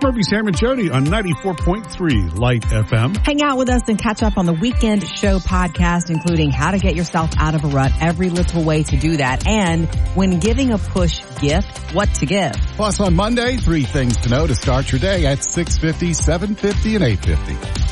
Murphy, Sam, and Jody on 94.3 Light FM. Hang out with us and catch up on the Weekend Show podcast, including how to get yourself out of a rut, every little way to do that, and when giving a push gift, what to give. Plus on Monday, 3 things to know to start your day at 6:50, 7:50, and 8:50.